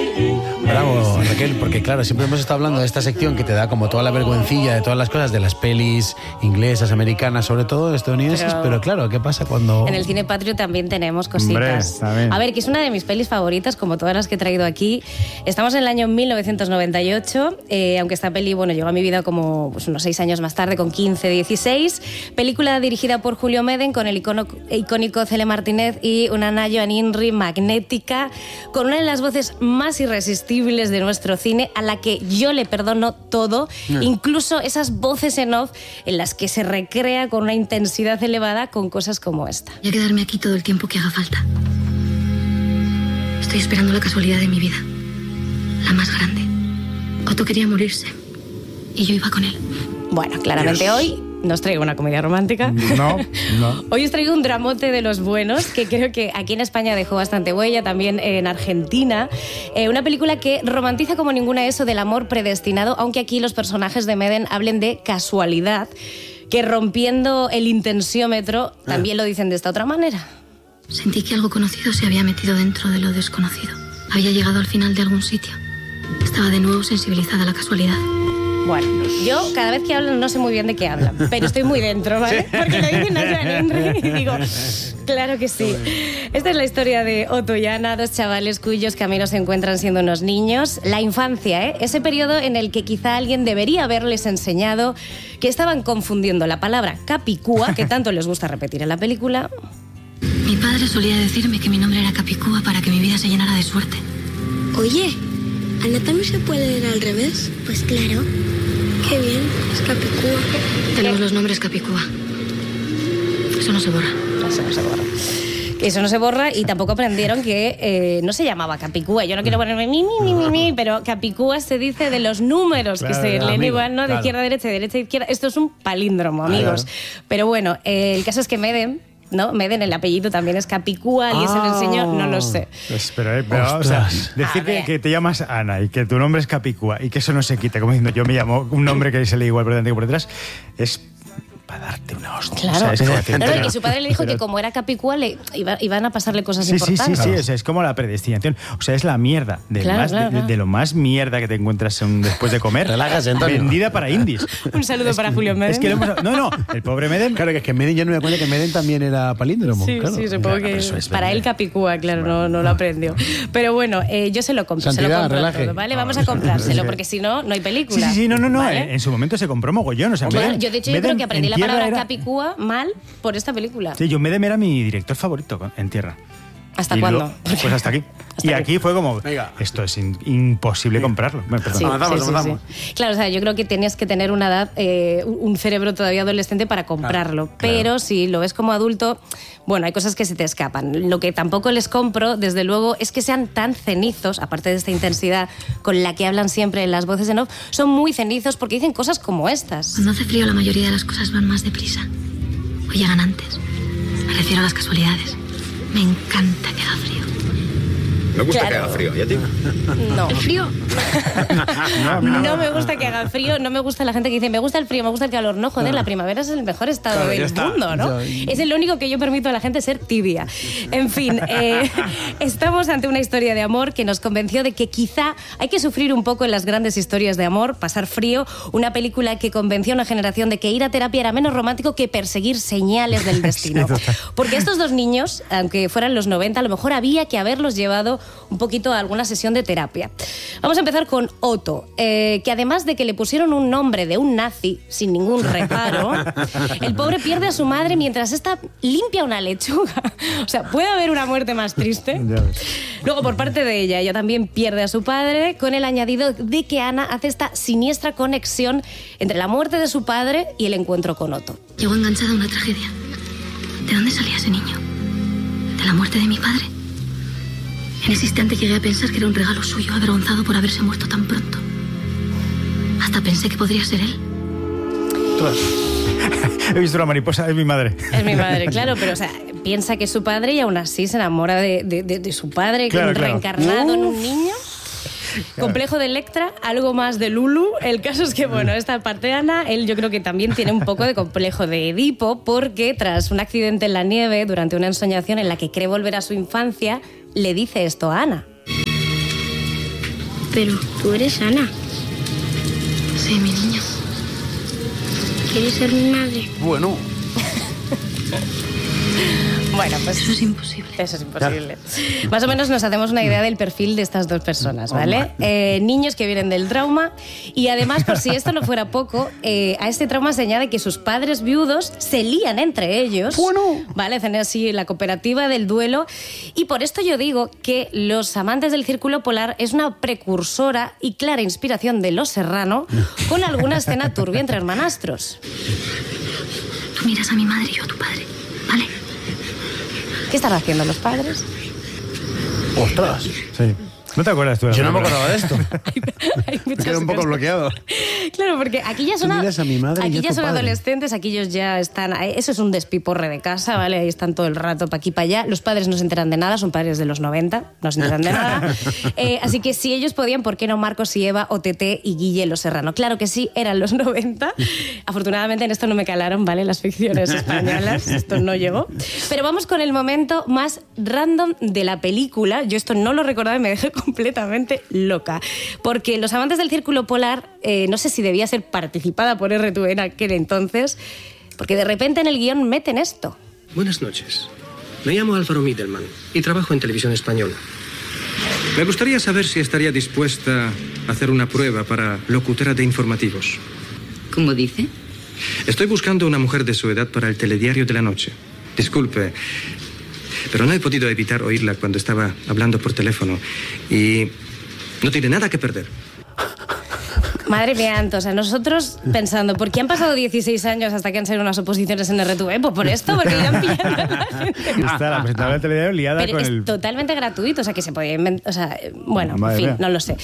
Bravo, Raquel, porque claro, siempre hemos estado hablando de esta sección que te da como toda la vergüencilla de todas las cosas de las pelis inglesas, americanas, sobre todo estadounidenses, pero claro, ¿qué pasa cuando...? En el cine patrio también tenemos cositas. Hombre, a ver, que es una de mis pelis favoritas, como todas las que he traído aquí. Estamos en el año 1998, aunque esta peli, bueno, llegó a mi vida como pues, unos 6 años más tarde, con 15, 16. Película dirigida por Julio Medem, con el icónico Cele Martínez y una Ana Joan Inri magnética, con una de las voces más irresistibles de nuestro cine, a la que yo le perdono todo, incluso esas voces en off en las que se recrea con una intensidad elevada con cosas como esta. Voy a quedarme aquí todo el tiempo que haga falta. Estoy esperando la casualidad de mi vida, la más grande. Otto quería morirse y yo iba con él. Bueno, claramente hoy no os traigo una comedia romántica. No. Hoy os traigo un dramote de los buenos, que creo que aquí en España dejó bastante huella, también en Argentina. Una película que romantiza como ninguna eso del amor predestinado, aunque aquí los personajes de Medem hablen de casualidad, que rompiendo el intensiómetro también lo dicen de esta otra manera. Sentí que algo conocido se había metido dentro de lo desconocido. Había llegado al final de algún sitio. Estaba de nuevo sensibilizada a la casualidad. Bueno, yo cada vez que hablan no sé muy bien de qué hablan, pero estoy muy dentro, ¿vale? Porque lo dicen a Joan Henry y digo, claro que sí. Esta es la historia de Otto y Ana, dos chavales cuyos caminos se encuentran siendo unos niños. La infancia, ese periodo en el que quizá alguien debería haberles enseñado que estaban confundiendo la palabra capicúa, que tanto les gusta repetir en la película. Mi padre solía decirme que mi nombre era Capicúa para que mi vida se llenara de suerte. Oye, ¿Ana también se puede leer al revés? Pues claro. Qué bien, es Capicúa. Tenemos los nombres Capicúa. Eso no se borra. Eso no se borra. Eso no se borra y tampoco aprendieron que no se llamaba Capicúa. Yo no quiero ponerme mi, pero Capicúa se dice de los números que se leen igual, ¿no? De izquierda a derecha, de derecha a izquierda. Esto es un palíndromo, amigos. Pero bueno, el caso es que Medem, ¿no? Medem, el apellido también es Capicúa, alguien se lo enseñó, no lo sé. Pero o sea, decir que te llamas Ana y que tu nombre es Capicúa y que eso no se quite, como diciendo yo me llamo un nombre que se lee igual por delante que por detrás, es para darte una hostia. Claro. O sea, que su padre le dijo que como era Capicúa iban a pasarle cosas importantes. Sí, o sea, es como la predestinación. O sea, es la mierda de lo más mierda que te encuentras después de comer. Relájate, Antonio. Vendida para indies. Un saludo para Julio Medem. Es que el pobre Medem. Claro, que es que Medem, yo no me acuerdo que Medem también era palíndromo. Sí, claro. sí, supongo que para él Capicúa, claro, no lo aprendió. Pero bueno, yo se lo compro. Santidad, se lo compro relaje. todo, ¿vale? Vamos a comprárselo, porque si no, no hay película. Sí, no. ¿Vale? En su momento se compró mogollón. O sea, Yo de hecho yo creo que aprendí la palabra era... Capicúa mal por esta película. Sí, Medem era mi director favorito en tierra. ¿Hasta cuándo? Pues hasta aquí. Y aquí fue como, esto es imposible comprarlo. Bueno, Sí. Avanzamos. Claro, o sea, yo creo que tenías que tener una edad, un cerebro todavía adolescente para comprarlo. Claro. Pero si lo ves como adulto, bueno, hay cosas que se te escapan. Lo que tampoco les compro, desde luego, es que sean tan cenizos, aparte de esta intensidad con la que hablan siempre en las voces en off, son muy cenizos porque dicen cosas como estas. Cuando hace frío la mayoría de las cosas van más deprisa. O llegan antes. Me refiero a las casualidades. Me encanta que haga frío. Me gusta que haga frío. ¿Y a ti? No. ¿El frío? No me gusta que haga frío, no me gusta la gente que dice me gusta el frío, me gusta el calor. No, joder, la primavera es el mejor estado del mundo, ¿no? Es el único que yo permito a la gente ser tibia. En fin, estamos ante una historia de amor que nos convenció de que quizá hay que sufrir un poco en las grandes historias de amor, pasar frío, una película que convenció a una generación de que ir a terapia era menos romántico que perseguir señales del destino. Porque estos dos niños, aunque fueran los 90, a lo mejor había que haberlos llevado un poquito a alguna sesión de terapia. Vamos a empezar con Otto, que además de que le pusieron un nombre de un nazi sin ningún reparo, el pobre pierde a su madre mientras esta limpia una lechuga. O sea, ¿puede haber una muerte más triste? Luego, por parte de ella también pierde a su padre, con el añadido de que Ana hace esta siniestra conexión entre la muerte de su padre y el encuentro con Otto. Llegó enganchada a una tragedia. ¿De dónde salía ese niño? ¿De la muerte de mi padre? En ese instante llegué a pensar que era un regalo suyo, avergonzado por haberse muerto tan pronto. Hasta pensé que podría ser él. He visto una mariposa, es mi madre. Es mi madre, claro, pero o sea, piensa que es su padre y aún así se enamora de su padre, claro, reencarnado en un niño. Complejo de Electra, algo más de Lulu. El caso es que, bueno, esta parte de Ana, él yo creo que también tiene un poco de complejo de Edipo, porque tras un accidente en la nieve, durante una ensoñación en la que cree volver a su infancia, le dice esto a Ana. Pero tú eres Ana. Sí, mi niño. ¿Quieres ser mi madre? Bueno. Bueno, pues eso es imposible. Eso es imposible. Claro. Más o menos nos hacemos una idea del perfil de estas dos personas, ¿vale? Niños que vienen del trauma y además, por si esto no fuera poco, a este trauma se añade que sus padres viudos se lían entre ellos, ¿vale? Hacen así la cooperativa del duelo y por esto yo digo que Los amantes del Círculo Polar es una precursora y clara inspiración de Los Serrano con alguna escena turbia entre hermanastros. Tú miras a mi madre y yo a tu padre, ¿vale? ¿Qué están haciendo los padres? ¡Ostras! Sí. ¿No te acuerdas tú? Yo no me acordaba de esto. Hay Quedé un poco bloqueado. Claro, porque aquí ya son, aquí ya son adolescentes, aquí ellos ya están... Eso es un despiporre de casa, ¿vale? Ahí están todo el rato para aquí para allá. Los padres no se enteran de nada, son padres de los 90, no se enteran de nada. Así que si ellos podían, ¿por qué no Marcos y Eva, Otete y Guille Los Serrano? Claro que sí, eran los 90. Afortunadamente en esto no me calaron, ¿vale? Las ficciones españolas, esto no llegó. Pero vamos con el momento más random de la película. Yo esto no lo recordaba y me dejé completamente loca. Porque Los amantes del Círculo Polar, no sé si debía ser participada por RTV en aquel entonces, porque de repente en el guión meten esto. Buenas noches. Me llamo Álvaro Midelman y trabajo en Televisión Española. Me gustaría saber si estaría dispuesta a hacer una prueba para locutora de informativos. ¿Cómo dice? Estoy buscando una mujer de su edad para el telediario de la noche. Disculpe, pero no he podido evitar oírla cuando estaba hablando por teléfono y no tiene nada que perder. Madre mía, o sea, nosotros pensando, ¿por qué han pasado 16 años hasta que han salido unas oposiciones en RTV? Pues por esto, porque irán pillando a la gente. Está la presentadora del telediario liada pero con es el... totalmente gratuito, o sea, que se podía inventar... O sea, bueno, en fin, no lo sé.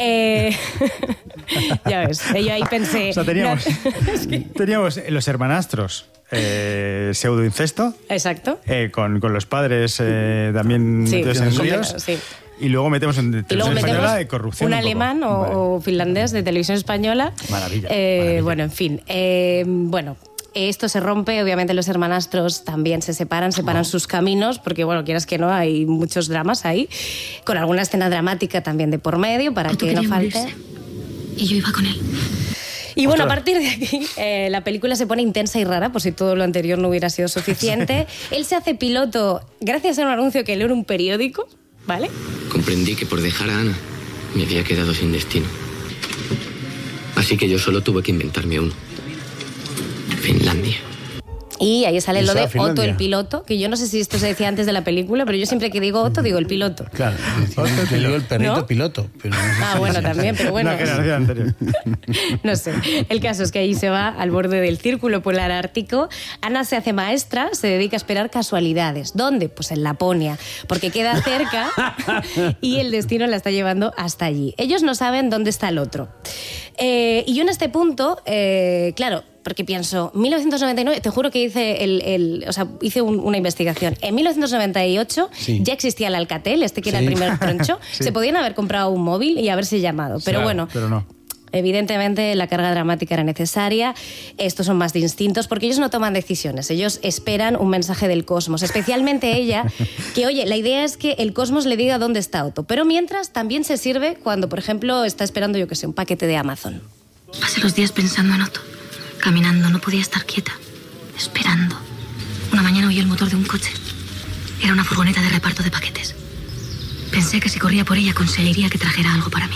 Ya ves, yo ahí pensé... O sea, teníamos Los hermanastros, pseudoincesto. Exacto. Con los padres también metidos en ríos. Sí. Y luego metemos en Televisión Española de corrupción. Un alemán o finlandés de Televisión Española. Maravilla. Bueno, en fin. Bueno, esto se rompe. Obviamente los hermanastros también se separan sus caminos, porque, bueno, quieras que no, hay muchos dramas ahí. Con alguna escena dramática también de por medio, para que no falte. Morirse. Y yo iba con él. Y bueno, a partir de aquí, la película se pone intensa y rara, por si todo lo anterior no hubiera sido suficiente. Él se hace piloto gracias a un anuncio que leo en un periódico, ¿vale? Comprendí que por dejar a Ana me había quedado sin destino. Así que yo solo tuve que inventarme uno. Finlandia. Y ahí sale lo de Otto el piloto, que yo no sé si esto se decía antes de la película, pero yo siempre que digo Otto digo el piloto. Claro, te digo el perrito, ¿no? Piloto. Pero no sé bueno, también, pero bueno. Una generación anterior. No sé. El caso es que ahí se va al borde del Círculo Polar Ártico. Ana se hace maestra, se dedica a esperar casualidades. ¿Dónde? Pues en Laponia, porque queda cerca y el destino la está llevando hasta allí. Ellos no saben dónde está el otro. Y yo en este punto, claro, porque pienso, 1999, te juro que hice una investigación. En 1998 ya existía el Alcatel, que era el primer troncho. Sí. Se podían haber comprado un móvil y haberse llamado, pero claro, bueno... Pero no. Evidentemente la carga dramática era necesaria. Estos son más de instintos porque ellos no toman decisiones, ellos esperan un mensaje del cosmos, especialmente ella, que oye, la idea es que el cosmos le diga dónde está Otto, pero mientras también se sirve cuando, por ejemplo, está esperando, yo que sé, un paquete de Amazon. Pasé los días pensando en Otto. Caminando, no podía estar quieta. Esperando. Una mañana oí el motor de un coche. Era una furgoneta de reparto de paquetes. Pensé que si corría por ella conseguiría que trajera algo para mí.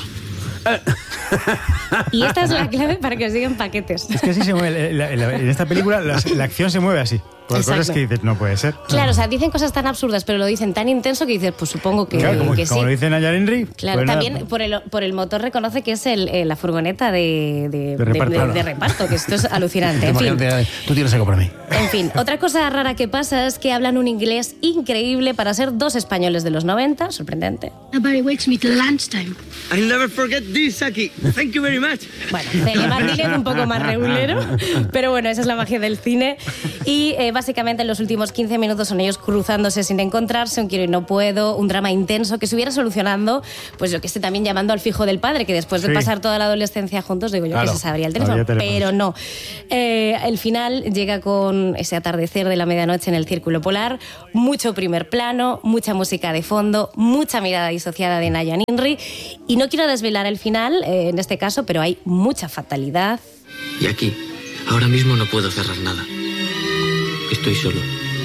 Y esta es la clave para que os lleguen paquetes. Es que así se mueve. En esta película la acción se mueve así. Por cosas que dices, no puede ser. Claro, o sea, dicen cosas tan absurdas, pero lo dicen tan intenso que dices, pues supongo que, claro, como sí. Como lo dicen a Yarenri. Claro, pues también nada. por el motor reconoce que es la furgoneta de reparto, que esto es alucinante. En fin. Tú tienes algo para mí. En fin, otra cosa rara que pasa es que hablan un inglés increíble para ser dos españoles de los 90, sorprendente. Nobody wakes me till lunchtime. I'll never forget this, Saki. Thank you very much. Bueno, Martínez un poco más regulero, pero bueno, esa es la magia del cine. Y básicamente en los últimos 15 minutos son ellos cruzándose sin encontrarse, un quiero y no puedo, un drama intenso que se hubiera solucionando, pues yo que sé, también llamando al fijo del padre, que después de pasar toda la adolescencia juntos, digo yo que se sabría el teléfono, pero no. El final llega con ese atardecer de la medianoche en el Círculo Polar, mucho primer plano, mucha música de fondo, mucha mirada disociada de Naya Ninri, y no quiero desvelar el final en este caso, pero hay mucha fatalidad. Y aquí, ahora mismo no puedo cerrar nada. Estoy solo.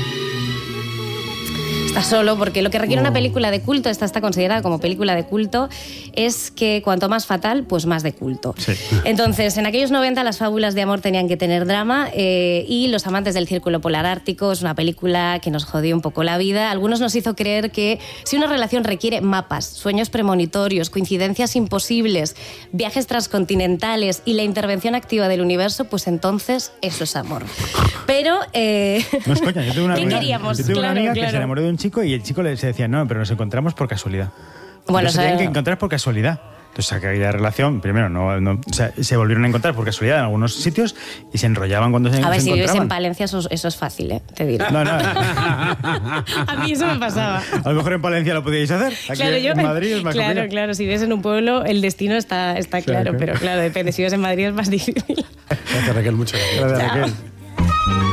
Está solo porque lo que requiere una película de culto, esta está considerada como película de culto, es que cuanto más fatal, pues más de culto. Sí. Entonces, en aquellos 90 las fábulas de amor tenían que tener drama y Los amantes del Círculo Polar Ártico es una película que nos jodió un poco la vida. Algunos nos hizo creer que si una relación requiere mapas, sueños premonitorios, coincidencias imposibles, viajes transcontinentales y la intervención activa del universo, pues entonces eso es amor. Pero... no es coña, yo tengo una ¿qué queríamos? Yo tengo una amiga que se enamoró de un chico y el chico le decía, no, pero nos encontramos por casualidad. Bueno, se tenían que encontrar por casualidad. Entonces aquella relación, primero, o sea, se volvieron a encontrar por casualidad en algunos sitios y se enrollaban cuando se encontraban. A ver, si vives en Palencia, eso es fácil, te diré. No. A mí eso me pasaba. A lo mejor en Palencia lo podíais hacer. Aquí en Madrid es más complicado. Claro, si vives en un pueblo, el destino está claro, pero claro, depende. Si vives en Madrid es más difícil. Gracias, Raquel, muchas gracias. Gracias, Raquel.